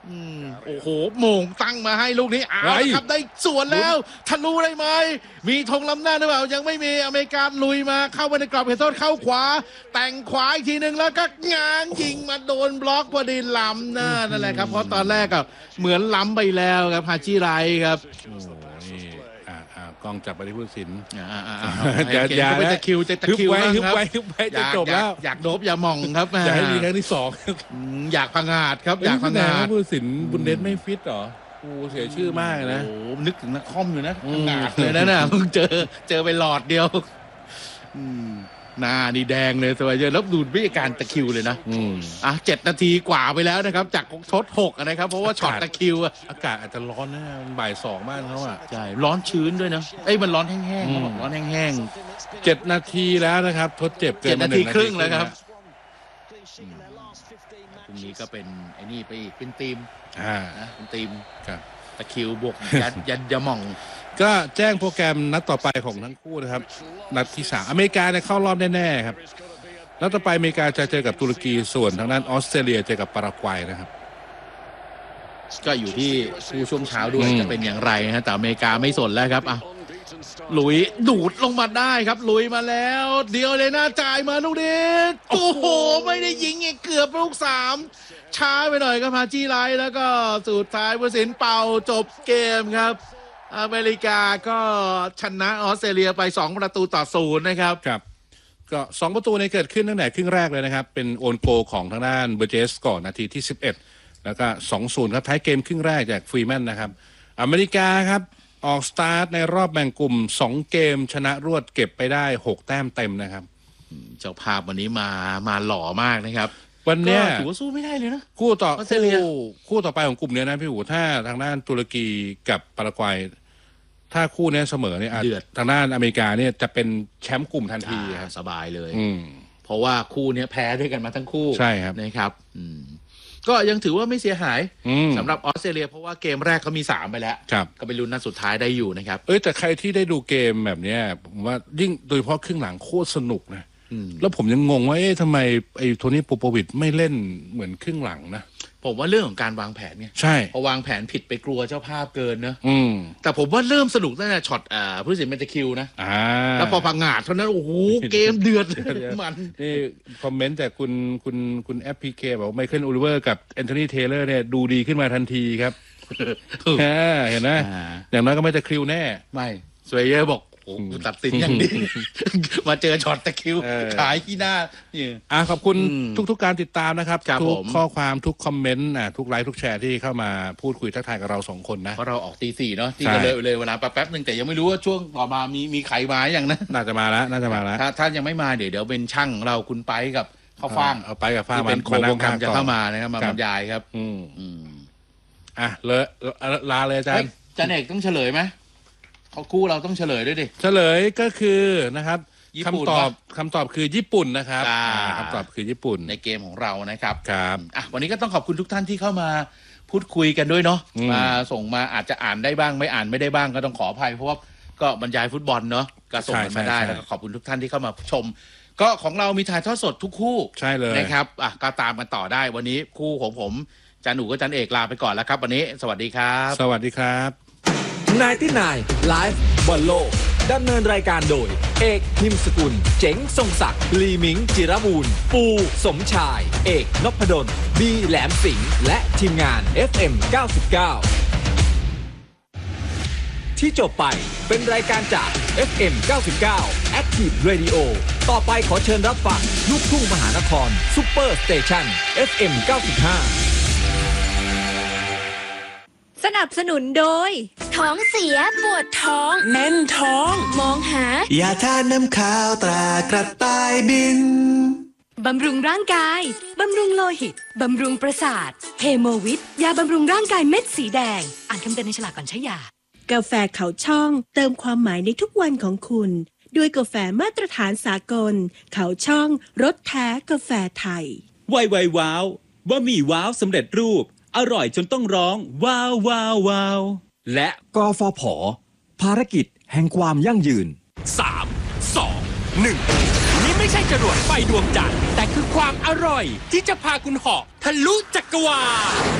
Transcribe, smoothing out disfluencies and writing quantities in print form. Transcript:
โอ้โหโมงตั้งมาให้ลูกนี้เอาละครับได้สวนแล้วทะลุได้ไหมมีธงล้ำหน้าหรือเปล่ายังไม่มีอเมริกันลุยมาเข้าไปในกรอบเขตโทษเข้าขวาแต่งขวาอีกทีหนึ่งแล้วก็ง้างยิงมาโดนบล็อกพอดีล้ำหน้านั่นแหละครับเพราะตอนแรกก็เหมือนล้ำไปแล้วครับฮาจิไรครับกล้องจับไปที่ผู้สินอย่าไปตะคิวไว้จะจบแล้วอยากโดบอย่ามองครับอยากให้มีครั้งที่สองอยากพังงาดครับอยากพังงาดผู้สินบุนเดสไม่ฟิตหรอโอ้เสียชื่อมากนะโอ้นึกถึงนักคอมอยู่นะพังงาดเลยนะเพิ่งเจอไปหลอดเดียวหน้านี่แดงเลยสบายเยอะแล้วดูวิธีการตะคิวเลยนะ7 นาทีกว่าไปแล้วนะครับจากทด6นะครับเพราะว่าช็อตตะคิวอากาศอาจจะร้อนนะบ่าย2บ้านเขาใช่ร้อนชื้นด้วยนะมันร้อนแห้งๆร้อนแห้งๆ7 นาทีแล้วนะครับทดเจ็บ 7 นาทีครึ่งแล้วครับพรุ่งนี้ก็เป็นไอ้นี่ไปอีกเป็นทีมเป็นทีมตะคิวบวกยันยาหม่องก็แจ้งโปรแกรมนัดต่อไปของทั้งคู่นะครับนัดที่3อเมริกาเนี่ยเข้ารอบแน่ๆครับนัดต่อไปอเมริกาจะเจอกับตุรกีส่วนทางด้านออสเตรเลียเจอกับปารากวัยนะครับก็อยู่ที่ผู้ช่วงเช้าด้วยจะเป็นอย่างไรนะแต่อเมริกาไม่สนแล้วครับหลุยดูดลงมาได้ครับหลุยมาแล้วเดียวเลยนะจ่ายมาลูกนี้โอ้โหไม่ได้ยิงเกือบลูก3ช้าไปหน่อยก็พาจี้ไลท์แล้วก็สุดท้ายผู้สินเป่าจบเกมครับอเมริกาก็ชนะออสเตรเลียไป2-0นะครับครับก็2 ประตูในเกิดขึ้นตั้งแต่ครึ่งแรกเลยนะครับเป็นโอนโกของทางด้านเบอร์เจสก่อนนาทีที่11แล้วก็ 2-0 ครับท้ายเกมครึ่งแรกจากฟรีแมนนะครับอเมริกาครับออกสตาร์ทในรอบแบ่งกลุ่ม2 เกมชนะรวดเก็บไปได้6 แต้มเต็มนะครับเจ้าภาพวันนี้มาหล่อมากนะครับวันนี้ถือว่าสู้ไม่ได้เลยนะคู่ต่อไปของกลุ่มนี้นะพี่หูถ้าทางด้านตุรกีกับปารากวัยถ้าคู่นี้เสมอเนี่ยเดือดทางด้านอเมริกาเนี่ยจะเป็นแชมป์กลุ่มทันทีสบายเลยเพราะว่าคู่นี้แพ้ด้วยกันมาทั้งคู่ใช่ครับนะครับก็ยังถือว่าไม่เสียหายสำหรับออสเตรเลียเพราะว่าเกมแรกเขามี3ไปแล้วก็ไปลุ้นนัดสุดท้ายได้อยู่นะครับแต่ใครที่ได้ดูเกมแบบนี้ผมว่ายิ่งโดยเฉพาะครึ่งหลังโคตรสนุกนะแล้วผมยังงงว่าทำไมไอ้โทนี่โปโปวิชไม่เล่นเหมือนครึ่งหลังนะผมว่าเรื่องของการวางแผนไงใช่พอวางแผนผิดไปกลัวเจ้าภาพเกินเนอะแต่ผมว่าเริ่มสนุกตั้งแต่ช็อตผู้สินเมตคิวนะแล้วพอพังงาดเท่านั้นโอ้โหเกมเดือดมันนี่คอมเมนต์จากคุณแอปพีเคบอกไมเคิลโอลิเวอร์กับแอนโทนีเทเลอร์เนี่ยดูดีขึ้นมาทันทีครับเห็นไหมอย่างน้อยก็ไม่จะคิวแน่ไม่สวยเยอะบอกโอ้ตัดสินอย่างดีมาเจอช็อตตะคิวขายขี้หน้าขอบคุณทุกการติดตามนะครับทุกข้อความทุกคอมเมนต์ทุกไลค์ทุกแชร์ที่เข้ามาพูดคุยทักทายกับเรา2 คนนะเพราะเราออกตี 4เนาะที่เลยเวลาแป๊บนึงแต่ยังไม่รู้ว่าช่วงต่อมามีใครมาอย่างนะน่าจะมาแล้วถ้ายังไม่มาเดี๋ยวเป็นช่างเราคุณไปกับข้าวฟ่างเอาไปกับฟ้างเป็นโค้งจะเข้ามานะครับมาบรรยายครับเลยลาเลยอาจารย์จันเอกต้องเฉลยไหมคู่เราต้องเฉลยด้วยดิเฉลยก็คือนะครับคำตอบคือญี่ปุ่นนะครับคำตอบคือญี่ปุ่นในเกมของเรานะครับครับวันนี้ก็ต้องขอบคุณทุกท่านที่เข้ามาพูดคุยกันด้วยเนาะมาส่งมาอาจจะอ่านได้บ้างไม่อ่านไม่ได้บ้างก็ต้องขออภัยเพราะว่าก็บรรยายฟุตบอลเนาะก็ส่งมาได้แล้วก็ขอบคุณทุกท่านที่เข้ามาชมก็ของเรามีถ่ายทอดสดทุกคู่ใช่เลยนะครับก็ตามกันต่อได้วันนี้คู่ของผมจันหนูกับจันเอกลาไปก่อนแล้วครับวันนี้สวัสดีครับสวัสดีครับ 99 Live บอลโลกดำเนินรายการโดยเอกนิมสกุลเจ๋งทรงศักดิ์ลีมิงจิรบูรณ์ปูสมชายเอกนพดลบีแหลมสิงห์และทีมงาน FM 99ที่จบไปเป็นรายการจาก FM 99 Active Radio ต่อไปขอเชิญรับฟังลูกทุ่งมหานครซุปเปอร์สเตชัน FM 95 สนับสนุนโดยท้องเสียปวดท้องแน่นท้องมองหายาทาน้ำขาวตรากระต่ายบินบำรุงร่างกายบำรุงโลหิตบำรุงประสาทเฮโมวิทยาบำรุงร่างกายเม็ดสีแดงอ่านคำเตือนในฉลากก่อนใช้ยากาแฟเขาช่องเติมความหมายในทุกวันของคุณด้วยกาแฟมาตรฐานสากลเขาช่องรสแท้กาแฟไทยไวว้าวบะหมี่ว้าวสำเร็จรูปอร่อยจนต้องร้องว้าวว้าวว้าวและกฟผ.ภารกิจแห่งความยั่งยืน 3 2 1นี่ไม่ใช่จรวดไฟดวงจันทร์แต่คือความอร่อยที่จะพาคุณเหาะทะลุจักรวาล